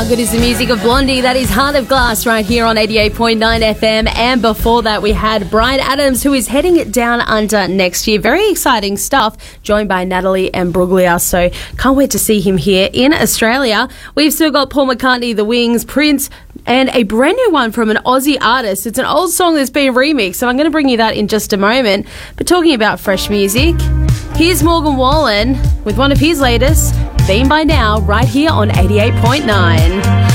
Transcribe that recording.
How good is the music of Blondie? That is Heart of Glass right here on 88.9 FM. And before that, we had Bryan Adams, who is heading down under next year. Very exciting stuff, joined by Natalie Imbruglia. So can't wait to see him here in Australia. We've still got Paul McCartney, The Wings, Prince, and a brand new one from an Aussie artist. It's an old song that's been remixed, so I'm going to bring you that in just a moment. But talking about fresh music, here's Morgan Wallen with one of his latest, Been By Now, right here on 88.9.